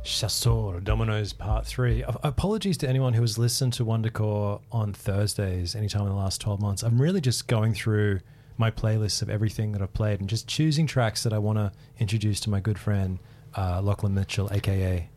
Chasseur, Dominoes Part 3. Apologies to anyone who has listened to Wondercore on Thursdays anytime in the last 12 months. I'm really just going through my playlists of everything that I've played and just choosing tracks that I want to introduce to my good friend, Lachlan Mitchell, a.k.a.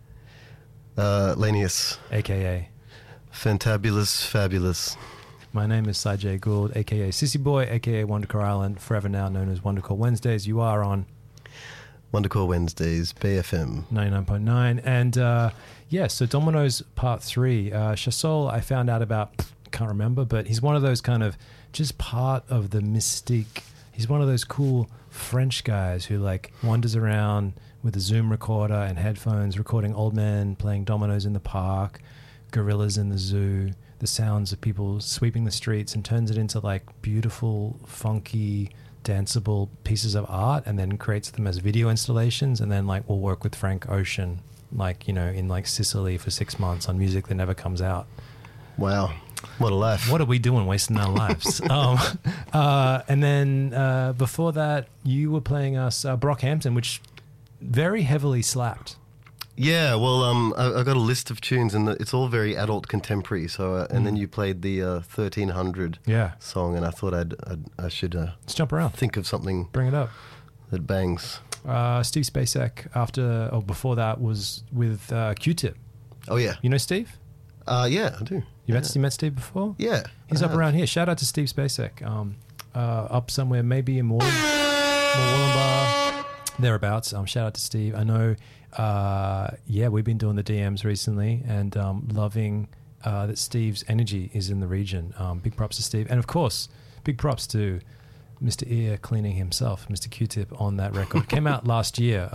Lanius. A.k.a. Fantabulous Fabulous. My name is Sajay Gould, a.k.a. Sissy Boy, a.k.a. Wondercore Island, forever now known as Wondercore Wednesdays. You are on Wondercore Wednesdays, BFM 99.9. And so Dominoes Part 3. Chassol, I found out about, can't remember, but he's one of those kind of just part of the mystique. He's one of those cool French guys who like wanders around with a Zoom recorder and headphones, recording old men playing dominoes in the park, gorillas in the zoo, the sounds of people sweeping the streets, and turns it into like beautiful, funky, danceable pieces of art, and then creates them as video installations, and then like we'll work with Frank Ocean, like, you know, in like Sicily for 6 months on music that never comes out. Wow, what a life. What are we doing wasting our lives? And then before that you were playing us Brockhampton, which very heavily slapped. Yeah, well, I got a list of tunes, and it's all very adult contemporary. So, and then you played the 1300 song, and I thought I should let's jump around, think of something, bring it up that bangs. Steve Spacek before that was with Q-Tip. Oh yeah, you know Steve? Yeah, I do. You met Steve before? Yeah, he's up around here. Shout out to Steve Spacek. Up somewhere, maybe in Moorlambar, thereabouts. Shout out to Steve. I know. We've been doing the DMs recently, and loving that Steve's energy is in the region. Big props to Steve, and of course, big props to Mr. Ear Cleaning himself, Mr. Q-Tip, on that record. Came out last year.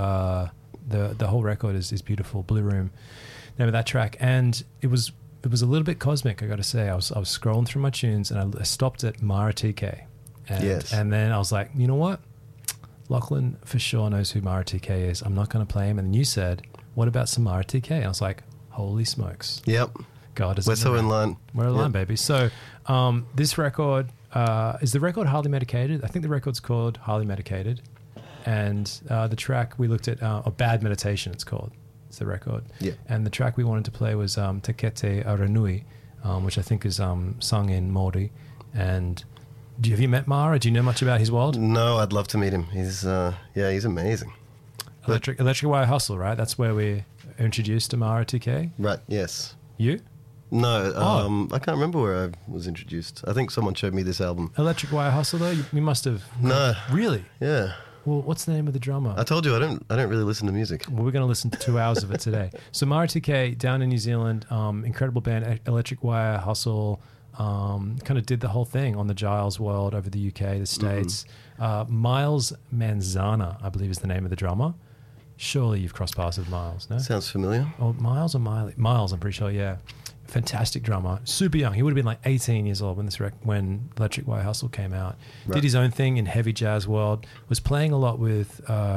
The whole record is beautiful. Blue Room, name of that track, and it was a little bit cosmic. I got to say, I was scrolling through my tunes, and I stopped at Mara TK, and then I was like, you know what? Lachlan for sure knows who Mara TK is. I'm not going to play him. And then you said, what about some Mara TK? And I was like, holy smokes. Yep. God, we're so in line. We're in line, baby. So this record, is the record Highly Medicated? I think the record's called Highly Medicated. And the track we looked at, Bad Meditation it's called. It's the record. Yeah. And the track we wanted to play was Tekete Aranui, which I think is sung in Māori. And have you met Mara? Do you know much about his world? No, I'd love to meet him. He's amazing. Electric Wire Hustle, right? That's where we introduced to Mara TK. Right. Yes. You? No. I can't remember where I was introduced. I think someone showed me this album. Electric Wire Hustle, though. You must have. No. Really? Yeah. Well, what's the name of the drummer? I told you I don't really listen to music. Well, we're going to listen to 2 hours of it today. So Mara TK down in New Zealand, incredible band, Electric Wire Hustle. Kind of did the whole thing on the Giles World over the UK, the States. Miles Manzana, I believe, is the name of the drummer. Surely you've crossed paths with Miles, no? Sounds familiar. Oh, Miles or Miley? Miles, I'm pretty sure, yeah. Fantastic drummer. Super young. He would have been like 18 years old when Electric Wire Hustle came out. Right. Did his own thing in heavy jazz world. Was playing a lot with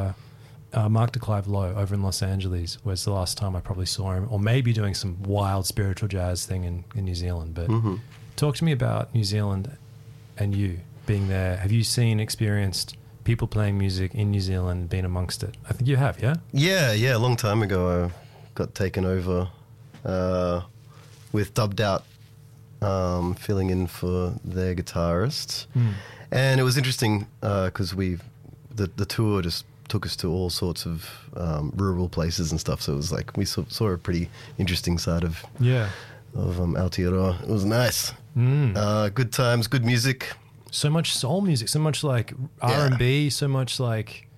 Mark de Clive Lowe over in Los Angeles was the last time I probably saw him. Or maybe doing some wild spiritual jazz thing in New Zealand. But talk to me about New Zealand and you being there. Have you experienced people playing music in New Zealand, being amongst it? I think you have, yeah? Yeah. A long time ago, I got taken over with Dubbed Out, filling in for their guitarist. And it was interesting because the tour just took us to all sorts of rural places and stuff. So it was like we saw a pretty interesting side of Aotearoa. It was nice. Good times, good music. So much soul music, so much like R&B, so much like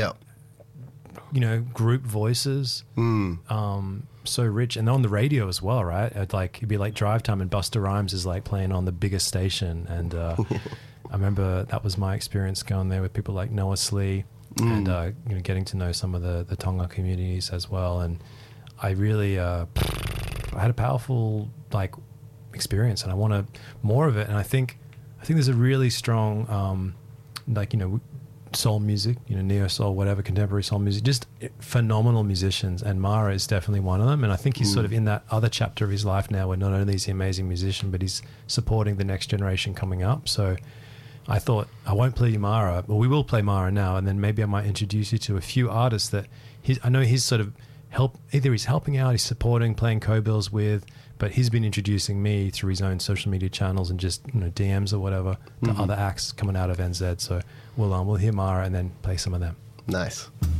group voices. So rich, and on the radio as well, right? It'd be like drive time, and Busta Rhymes is like playing on the biggest station. And I remember that was my experience going there with people like Noah Slee, and getting to know some of the Tonga communities as well. And I really I had a powerful experience, and I wanted more of it. And I think there's a really strong soul music, neo soul, whatever, contemporary soul music, just phenomenal musicians, and Mara is definitely one of them. And I think he's sort of in that other chapter of his life now where not only is he an amazing musician, but he's supporting the next generation coming up. So I thought, I won't play you Mara, but we will play Mara now, and then maybe I might introduce you to a few artists that I know he's sort of either he's helping out, he's supporting, playing co-bills with, but he's been introducing me through his own social media channels and just DMs or whatever to other acts coming out of NZ. So we'll hear Mara and then play some of them. Nice.